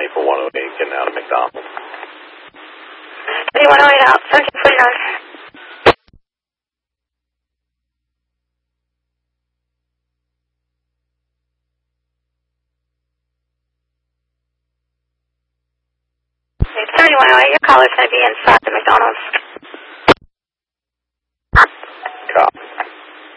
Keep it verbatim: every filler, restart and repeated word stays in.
for one oh eight getting out of McDonald's. one oh eight out, seventeen forty-nine. seventy-one oh eight, your caller's going to be inside the McDonald's. Copy.